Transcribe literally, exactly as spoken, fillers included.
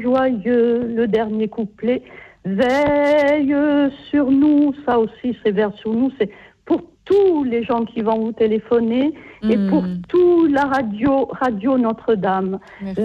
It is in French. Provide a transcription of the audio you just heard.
joyeux, le dernier couplet. Veille sur nous, ça aussi c'est vers sur nous, c'est pour tous les gens qui vont vous téléphoner mmh. et pour tout la radio, radio Notre-Dame. Merci.